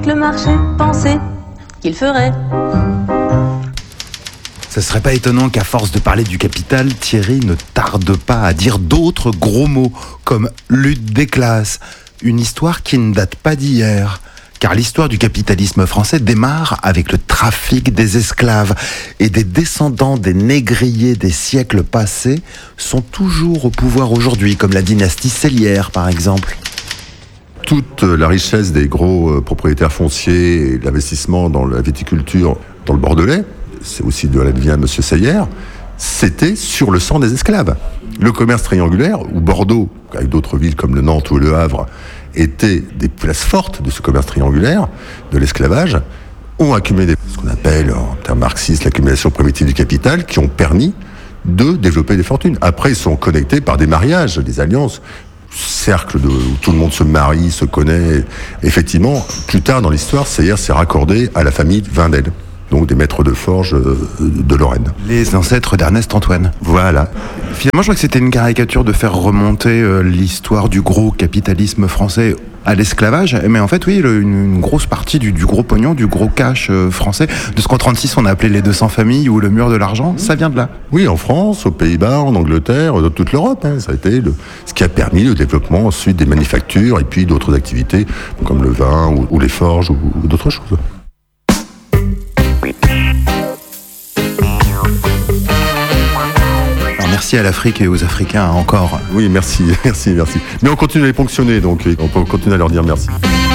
le marché pensait qu'il ferait. Ce serait pas étonnant qu'à force de parler du capital, Thierry ne tarde pas à dire d'autres gros mots, comme lutte des classes, une histoire qui ne date pas d'hier. Car l'histoire du capitalisme français démarre avec le trafic des esclaves, et des descendants des négriers des siècles passés sont toujours au pouvoir aujourd'hui, comme la dynastie Sellière par exemple. Toute la richesse des gros propriétaires fonciers et l'investissement dans la viticulture dans le Bordelais, c'est aussi de là que vient M. Sellière, c'était sur le sang des esclaves. Le commerce triangulaire, où Bordeaux, avec d'autres villes comme le Nantes ou le Havre, étaient des places fortes de ce commerce triangulaire, de l'esclavage, ont accumulé ce qu'on appelle, en termes marxistes, l'accumulation primitive du capital, qui ont permis de développer des fortunes. Après, ils sont connectés par des mariages, des alliances, cercle où tout le monde se marie, se connaît. Effectivement, plus tard dans l'histoire, Sellière s'est raccordé à la famille Vindel, donc des maîtres de forge de Lorraine. Les ancêtres d'Ernest Antoine. Voilà. Finalement, je crois que c'était une caricature de faire remonter l'histoire du gros capitalisme français à l'esclavage. Mais en fait, oui, une grosse partie du gros pognon, du gros cash français, de ce qu'en 36 on a appelé les 200 familles ou le mur de l'argent, ça vient de là. Oui, en France, aux Pays-Bas, en Angleterre, dans toute l'Europe. Ça a été ce qui a permis le développement ensuite des manufactures et puis d'autres activités comme le vin ou les forges ou d'autres choses. Merci à l'Afrique et aux Africains encore. Oui, merci. Mais on continue à les ponctionner, donc on peut continuer à leur dire merci.